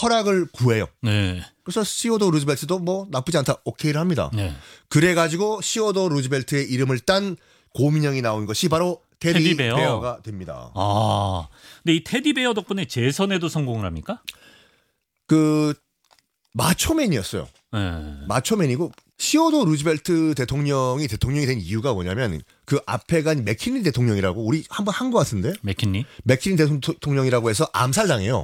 허락을 구해요. 네. 그래서 시오도 루즈벨트도 뭐 나쁘지 않다 오케이를 합니다. 네. 그래가지고 시오도 루즈벨트의 이름을 딴 곰인형이 나온 것이 바로 테디베어. 테디베어가 됩니다. 아, 근데 이 테디베어 덕분에 재선에도 성공을 합니까? 그 마초맨이었어요. 네. 마초맨이고 시오도 루즈벨트 대통령이 된 이유가 뭐냐면 그 앞에가 맥킨리 대통령이라고 우리 한번 한 것 같은데 맥킨리? 맥킨리 대통령이라고 해서 암살당해요.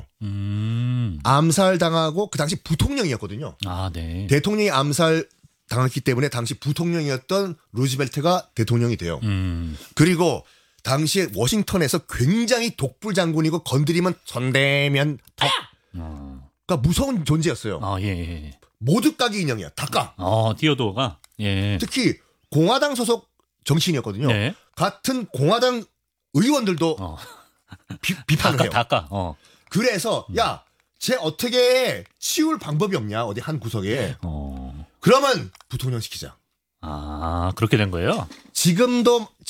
암살당하고 그 당시 부통령이었거든요. 아, 네. 대통령이 암살 당했기 때문에 당시 부통령이었던 루즈벨트가 대통령이 돼요. 그리고 당시에 워싱턴에서 굉장히 독불 장군이고 건드리면 전대면 턱. 그러니까 무서운 존재였어요. 아, 예, 예. 모두 까기 인형이야. 다 까. 디오도어가? 예. 특히 공화당 소속 정치인이었거든요. 네. 같은 공화당 의원들도 비판을 해요. 다 까. 그래서 야, 쟤 어떻게 치울 방법이 없냐 어디 한 구석에. 그러면 부통령 시키자. 아, 그렇게 된 거예요? 지금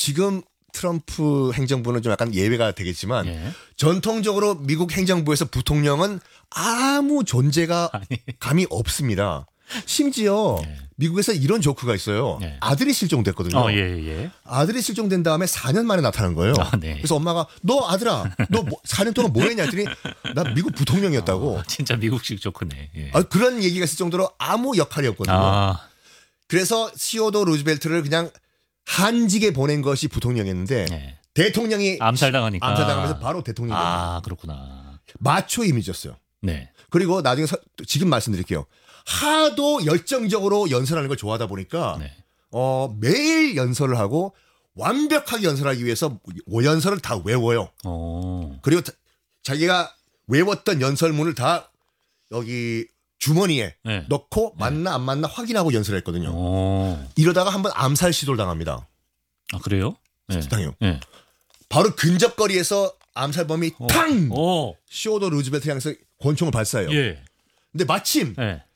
트럼프 행정부는 좀 약간 예외가 되겠지만 예. 전통적으로 미국 행정부에서 부통령은 아무 존재가 감이 없습니다. 심지어 미국에서 이런 조크가 있어요. 아들이 실종됐거든요. 예. 아들이 실종된 다음에 4년 만에 나타난 거예요. 네. 그래서 엄마가 너 아들아 너 4년 동안 뭐 했냐 했더니 나 미국 부통령이었다고. 진짜 미국식 조크네. 예. 그런 얘기가 있을 정도로 아무 역할이 없거든요. 그래서 시오도 루즈벨트를 그냥 한직에 보낸 것이 부통령이었는데 대통령이 암살당하니까. 암살당하면서 바로 대통령이 됩니다. 그렇구나. 마초 이미지였어요. 네. 그리고 나중에 지금 말씀드릴게요. 하도 열정적으로 연설하는 걸 좋아하다 보니까 매일 연설을 하고 완벽하게 연설하기 위해서 연설을 다 외워요. 그리고 자기가 외웠던 연설문을 다 여기 주머니에 넣고 맞나 안 맞나 확인하고 연설을 했거든요. 이러다가 한번 암살 시도를 당합니다. 아, 그래요? 당해요. 네. 바로 근접거리에서 암살범이 탕! 시오도 루즈벨트 향해서 권총을 발사해요. 예. 근데 마침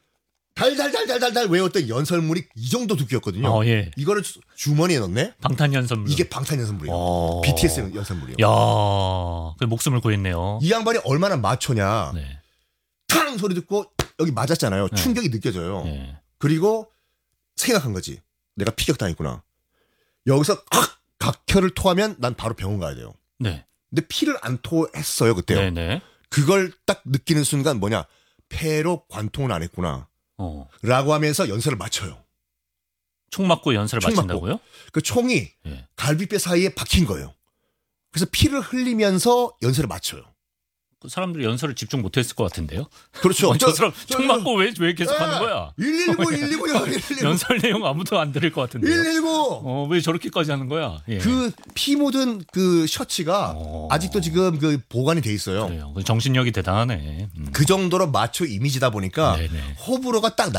달달달달달달 외웠던 연설문이 이 정도 두께였거든요. 예. 이거를 주머니에 넣네? 방탄연설문. 이게 방탄연설문이에요. BTS 연설문이요. 야, 그 목숨을 구했네요. 이 양반이 얼마나 마초냐. 네. 탕! 소리 듣고 여기 맞았잖아요. 충격이 느껴져요. 그리고 생각한 거지. 내가 피격당했구나. 여기서 각혈을 토하면 난 바로 병원 가야 돼요. 네. 근데 피를 안 토했어요, 그때요. 네네. 그걸 딱 느끼는 순간 뭐냐. 폐로 관통을 안 했구나. 라고 하면서 연설을 마쳐요. 총 맞고 연설을 마친다고요? 그 총이 갈비뼈 사이에 박힌 거예요. 그래서 피를 흘리면서 연설을 마쳐요. 그 사람들이 연설을 집중 못했을 것 같은데요. 그렇죠. 저 사람 총 맞고 왜 계속 하는 거야? 119. 연설 내용 아무도 안 들을 것 같은데요. 119. 왜 저렇게까지 하는 거야? 예. 그 피 묻은 그 셔츠가 아직도 지금 그 보관이 돼 있어요. 그래요. 정신력이 대단하네. 그 정도로 마초 이미지다 보니까 호불호가 딱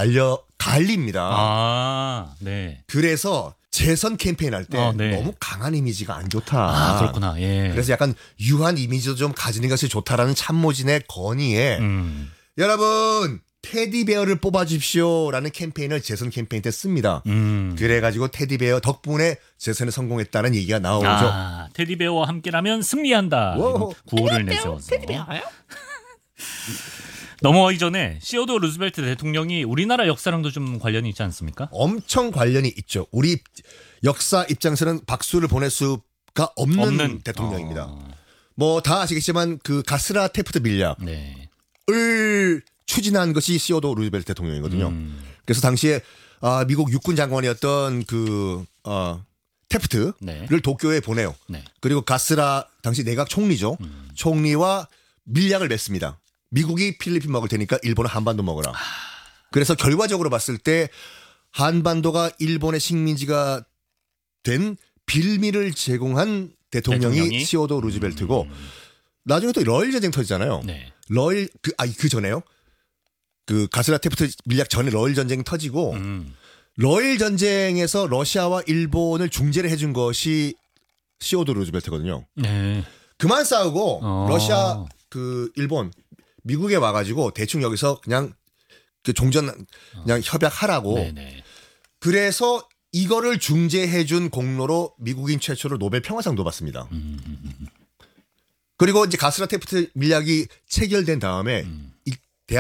갈립니다. 네. 그래서 재선 캠페인 할 때 너무 강한 이미지가 안 좋다. 그렇구나. 예. 그래서 약간 유한 이미지도 좀 가지는 것이 좋다라는 참모진의 건의에 여러분 테디베어를 뽑아주십시오라는 캠페인을 재선 캠페인 때 씁니다. 그래가지고 테디베어 덕분에 재선에 성공했다는 얘기가 나오죠. 테디베어와 함께라면 승리한다. 구호를 내세워서. 테디베어요? 넘어가기 전에 시오도 루즈벨트 대통령이 우리나라 역사랑도 좀 관련이 있지 않습니까? 엄청 관련이 있죠. 우리 역사 입장에서는 박수를 보낼 수가 없는 대통령입니다. 뭐 다 아시겠지만 그 가스라 테프트 밀약을 추진한 것이 시오도 루즈벨트 대통령이거든요. 그래서 당시에 미국 육군 장관이었던 그 테프트를 도쿄에 보내요. 그리고 가스라 당시 내각 총리죠. 총리와 밀약을 맺습니다. 미국이 필리핀 먹을 테니까 일본은 한반도 먹어라. 그래서 결과적으로 봤을 때 한반도가 일본의 식민지가 된 빌미를 제공한 대통령이 시오도 루즈벨트고 나중에 또 러일 전쟁 터지잖아요. 러일 그 전에요. 그 가스라 테프트 밀약 전에 러일 전쟁이 터지고 러일 전쟁에서 러시아와 일본을 중재를 해준 것이 시오도 루즈벨트거든요. 그만 싸우고 러시아 그 일본 미국에 와가지고 대충 여기서 그냥 그 종전 그냥 협약하라고. 그래서 이거를 중재해준 공로로 미국인 최초로 노벨 평화상도 받습니다. 그리고 이제 가스라 테프트 밀약이 체결된 다음에